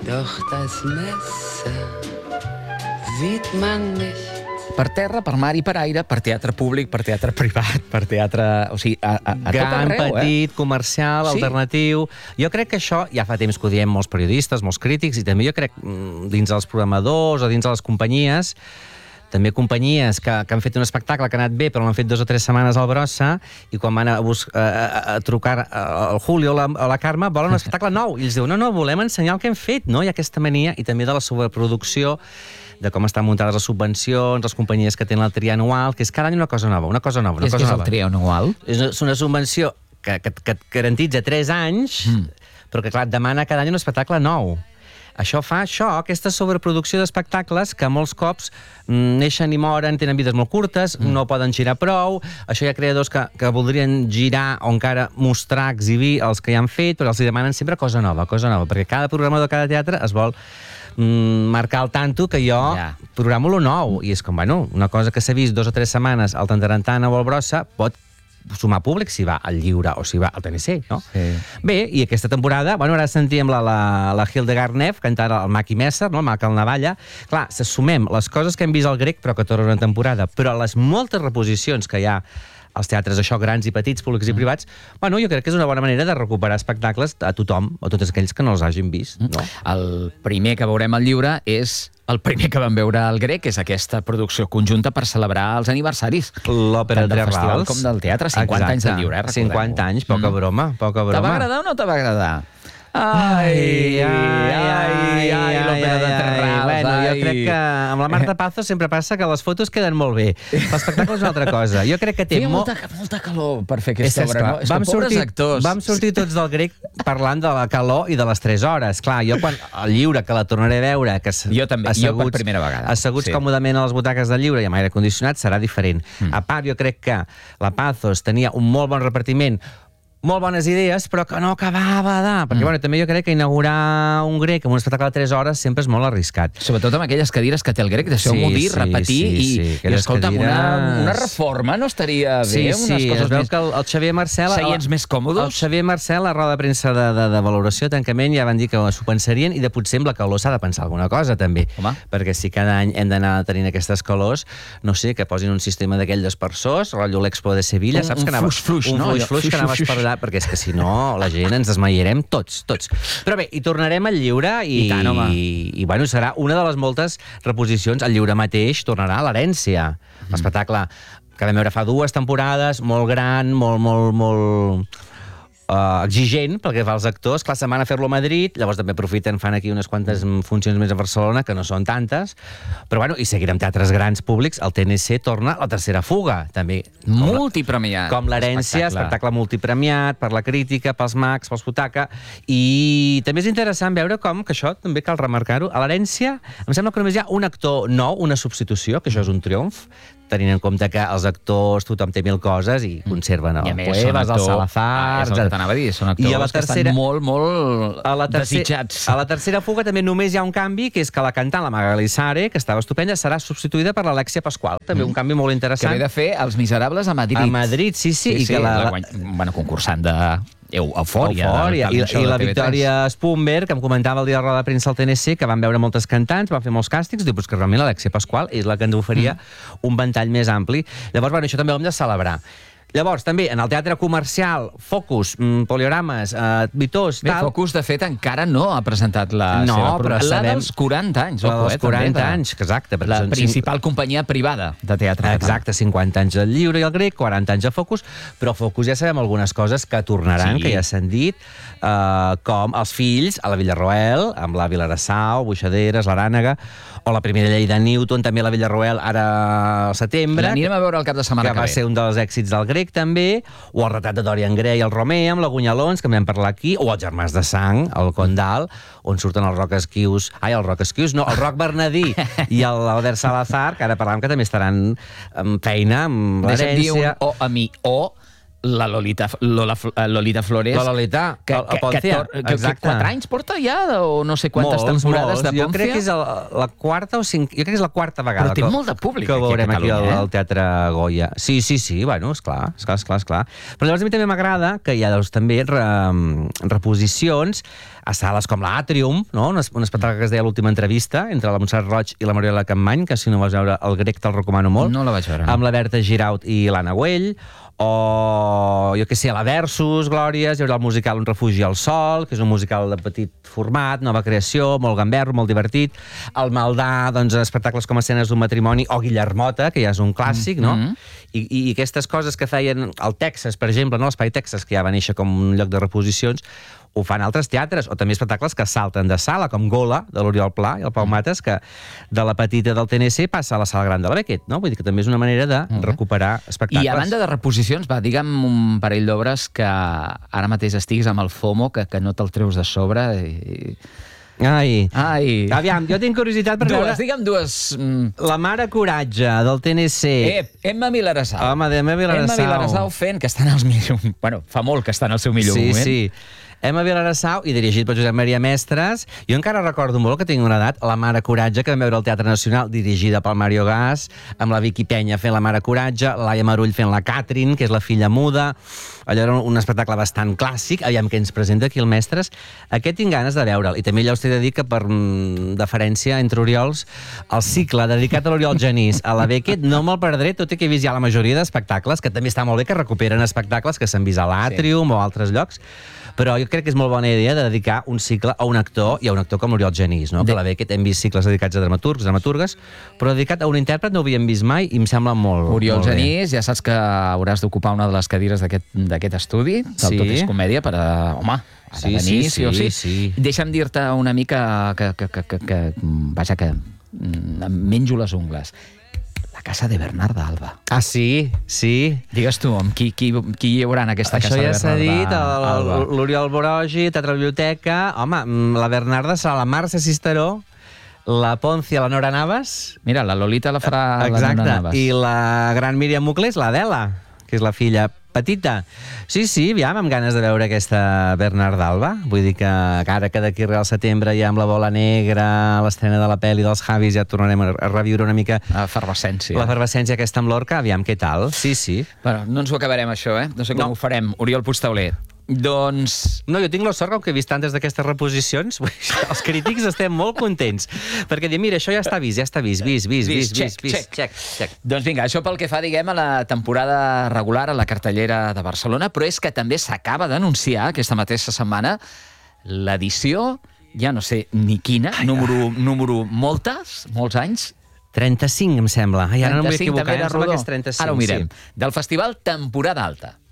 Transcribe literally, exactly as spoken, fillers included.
Doch das Messer sieht man nicht. Per terra, per mar i per aire, per teatre públic, per teatre privat, per teatre... O sigui, a, a, a Gran, tot arreu, petit, eh? comercial, Sí. alternatiu... Jo crec que això ja fa temps que ho diem molts periodistes, molts crítics, i també jo crec mm, dins dels programadors o dins de les companyies, també companyies que, que han fet un espectacle que ha anat bé, però l'han fet dues o tres setmanes al Brossa, i quan van a, bus, a, a, a trucar al Julio o la, o la Carme, volen un espectacle nou. I ells diuen, no, no, volem ensenyar el que hem fet, no? Hi ha aquesta mania, i també de la sobreproducció, de com estan muntades les subvencions, les companyies que tenen el trianual, que és cada any una cosa nova, una cosa nova, una I és cosa que és nova. el trianual? És una, és una subvenció que, que, que et garantitza tres anys, mm. però que, clar, et demana cada any un espectacle nou. Això fa això, aquesta sobreproducció d'espectacles que molts cops mm, neixen i moren, tenen vides molt curtes, mm. no poden girar prou. Això hi ha creadors que, que voldrien girar o encara mostrar, exhibir els que ja han fet, però els hi demanen sempre cosa nova, cosa nova, perquè cada programador de cada teatre es vol mm, marcar el tanto que jo Ja. programo lo nou. I és com, bueno, una cosa que s'ha vist dos o tres setmanes al Tantarantana o al Brossa pot sumar públic si va al Lliure o si va al T N C, no? Sí. Bé, i aquesta temporada, bueno, ara sentíem la, la, la Hildegard Neff cantant el Maki Messer, no? El Mac al Navalla. Clar, se sumem les coses que hem vist al Grec, però que tornen una temporada, però les moltes reposicions que hi ha als teatres, això, grans i petits, públics i privats, bueno, jo crec que és una bona manera de recuperar espectacles a tothom, a tots aquells que no els hagin vist, no? El primer que veurem al Lliure és el primer que vam veure al Grec, és aquesta producció conjunta per celebrar els aniversaris. L'òpera Tant de del Tres festival Rals. com del teatre, cinquanta anys del Lliure, eh, recordem-ho. cinquanta anys, poca broma, poca broma. Te va agradar o no te va agradar? Ai, ai, ai, ai, l'òpera de Tres Rals. Bueno, jo ai. crec que amb la Marta Pazos sempre passa que les fotos queden molt bé. L'espectacle és una altra cosa. Jo crec que té Feia molt... molta, molta calor per fer És aquesta obra, esclar, no? És vam, que pobres sortir, actors. vam sortir tots del Grec parlant de la calor i de les tres hores. Clar, jo quan al Lliure, que la tornaré a veure, que Jo també, jo per primera vegada. asseguts Sí. còmodament a les butaques del Lliure i amb aire condicionat, serà diferent. Mm. A part, jo crec que la Pazos tenia un molt bon repartiment, molt bones idees, però que no acabava de... Perquè, mm. bueno, també jo crec que inaugurar un Grec amb un espectacle de tres hores sempre és molt arriscat. Sobretot amb aquelles cadires que té el Grec, deixeu-m'ho Sí, dir, sí, repetir, sí, i, sí, i aquelles escolta'm, una, cadires- una reforma no estaria bé? Sí, Unes sí, coses es veu més... que el, el Xavier Marcel... Seients més còmodes? El Xavier Marcel, a la roda de premsa de, de, de valoració, tancament, ja van dir que s'ho pensarien, i de potser amb la calor s'ha de pensar alguna cosa, també. Home. Perquè si cada any hem d'anar tenint aquestes calors, no sé, que posin un sistema d'aquell d'espersors, rotllo l'Expo de Sevilla, Un- saps un que anava... fluix-fluix, un no? fluix-fluix que Fluix, anaves fluix. per allà, perquè és que si no, la gent ens desmaiarem tots, tots. Però bé, hi tornarem al Lliure i, I tant, home. i, i bueno, serà una de les moltes reposicions. Al Lliure mateix tornarà a l'Herència. L'espectacle que vam veure fa dues temporades, molt gran, molt, molt, molt... Uh, exigent pel que fa als actors. Clar, se'n van a fer-lo a Madrid, llavors també aprofiten, fan aquí unes quantes funcions més a Barcelona, que no són tantes, però bueno, i seguirem teatres grans públics. El T N C torna la tercera fuga, també. Com la- Multipremiat. Com l'Herència, espectacle. espectacle multipremiat per la crítica, pels mags, pels butaca, i també és interessant veure com, que això també cal remarcar-ho, a l'Herència em sembla que només hi ha un actor nou, una substitució, que això és un triomf, tenint en compte que els actors, tothom té mil coses i conserven el I a més, són Cuevas, el actor- Salazar... Ah, és el que etcètera. t'anava a dir, són actors I a la que estan tercera- molt, molt a la, tercer, desitjats. a la tercera fuga també només hi ha un canvi, que és que la cantant, la Magali Sare, que estava estupenda, serà substituïda per l'Alexia Pasqual. També un canvi molt Que interessant. ve de fer Els Miserables a Madrid. A Madrid, sí, sí. Sí, i sí, que la, la la, guany... bueno, concursant de Eu, Eufòria. Eufòria. del I, talent show i la de T V tres. Victòria Spumber, que em comentava el dia de la roda de premsa al T N C, que van veure moltes cantants, van fer molts càstings, diu, pues que realment l'Alexia Pasqual és la que ens oferia mm. un ventall més ampli. Llavors, bueno, això també ho hem de celebrar. Llavors, també, en el teatre comercial, Focus, mm, Poliorames, eh, Vitós, Bé, tal... Focus, de fet, encara no ha presentat la No, seva... però la sabem- dels quaranta anys. La ojo, dels eh, també, quaranta de- anys, exacte. perquè La són principal companyia privada de teatre català. Exacte, cinquanta anys del Lliure i el Grec, quaranta anys de Focus, però Focus ja sabem algunes coses que tornaran, Sí. que ja s'han dit, eh, com Els fills, a la Villarroel, amb la Vilarassau, Buixaderes, l'Arànega, o la primera llei de Newton, també a la Villarroel, ara al setembre, L'anirem a veure el cap de setmana que que va ve. ser un dels èxits del Grec, també, o el retrat de Dorian Gray, el Romer, amb la Gunyalons, que en vam parlar aquí, o els Germans de Sang, el Condal, on surten els Roc Esquius, ai, el Roc Esquius, no, el Roc Bernadí i l'Albert Salazar, que ara parlàvem que també estaran en feina amb Deixa'm dir un l'Herència. o a mi, o la Lolita, Lola, Lolita Flores... La Lolita, que, el, el que, Poncia, que, que, que exacte. quatre anys porta ja, o no sé quantes molts, temporades molts. de Poncia. Jo crec que és el, la quarta o cinc... Jo crec que és la quarta vegada Però té que, molt de públic que aquí a veurem aquí Catalunya, al, eh? al Teatre Goya. Sí, sí, sí, bueno, esclar, esclar, esclar, esclar. Però llavors a mi també m'agrada que hi ha doncs, també re, reposicions a sales com l'Atrium, no? un, un espectacle que es deia l'última entrevista entre la Montserrat Roig i la Mariela Campmany, que si no vas veure el grec te'l recomano molt. No la vaig veure. No. Amb la Berta Giraut i l'Anna Güell, o jo què sé, la Versus, Glòries, hi haurà el musical Un refugi al sol, que és un musical de petit format, nova creació, molt gamberro, molt divertit. El Maldà, doncs, espectacles com Escenes d'un matrimoni, o Guillermota, que ja és un clàssic, no? Mm-hmm. I, I aquestes coses que feien al Texas, per exemple, no? l'Espai Texas, que ja va néixer com un lloc de reposicions, ho fan altres teatres, o també espectacles que salten de sala, com Gola, de l'Oriol Pla i el Pau Mates, que de la petita del T N C passa a la sala gran de la Beckett, no? Vull dir que també és una manera de recuperar espectacles. I a banda de reposicions, va, digue'm un parell d'obres que ara mateix estiguis amb el FOMO, que, que no te'l treus de sobre. I... Ai. Ai. Aviam, jo tinc curiositat per dues, veure... digue'm dues... Mm. La Mare Coratge, del T N C. Eh, Emma Vilarassau. Home, d'Emma Vilarassau. Emma Vilarassau fent, que està en els millors... Bueno, fa molt que està en el seu millor sí, moment. Sí, sí. Emma Vilarassau i dirigit per Josep Maria Mestres. Jo encara recordo molt que tinc una edat, La Mare Coratge, que vam veure al Teatre Nacional, dirigida pel Mario Gas, amb la Vicky Penya fent La Mare Coratge, Laia Marull fent la Catherine, que és la filla muda. Allò era un espectacle bastant clàssic. Aviam què ens presenta aquí el Mestres. Aquest tinc ganes de veure'l. I també allò us he de dir que per mm, deferència entre Oriols, el cicle dedicat a l'Oriol Genís a la Beckett no me'l perdré, tot i que he vist ja la majoria d'espectacles, que també està molt bé que recuperen espectacles que s'han vist a l'Àtrium sí. o a altres llocs. Però jo crec que és molt bona idea de dedicar un cicle a un actor, i a un actor com l'Oriol Genís, no? De... Que la Beckett hem vist cicles dedicats a dramaturgs, dramaturgues, però dedicat a un intèrpret no ho havíem vist mai i em sembla molt, Oriol molt Genís, ja saps que hauràs d'ocupar una de les cadires d'aquest estudi, del sí. Tot és comèdia, per a... Home, ha de sí, venir, sí, sí, o sí. sí. Deixa'm dir-te una mica que, que, que, que, que... Vaja, que em menjo les ungles. Casa de Bernarda Alba. Ah, sí? Sí. Digues tu, amb qui, qui, qui hi haurà en aquesta Això casa ja de Bernarda Alba? Això ja s'ha dit, l'Oriol Borogi, Teatre Biblioteca... Home, la Bernarda serà la Mercè Cisteró, la Poncia, la Nora Navas... Mira, la Lolita la farà Exacte. la Nora Navas. I la gran Míriam Muclés, l'Adela, que és la filla petita. Sí, sí, aviam, amb ganes de veure aquesta Bernarda Alba. Vull dir que ara que d'aquí al setembre ja amb la Bola Negra, l'estrena de la pel·li dels Javis, ja tornarem a reviure una mica... Efervescència. L'efervescència aquesta amb l'Orca, aviam què tal. Sí, sí. Bueno, no ens ho acabarem, això, eh? No sé com no. ho farem. Oriol Puigtauler. Doncs... No, jo tinc la sort que he vist tantes d'aquestes reposicions. Els crítics estem molt contents. Perquè diem, mira, això ja està vist, ja està vist, vist, vist, vist, vist, vist, vist. Check, check. Doncs vinga, això pel que fa, diguem, a la temporada regular a la cartellera de Barcelona, però és que també s'acaba d'anunciar aquesta mateixa setmana l'edició, ja no sé ni quina, Ai, número, número moltes, molts anys, trenta-cinc, em sembla. Ai, ara no em vull equivocar, em sembla que és trenta-cinc. Ara ho mirem. Sí. Del Festival Temporada Alta.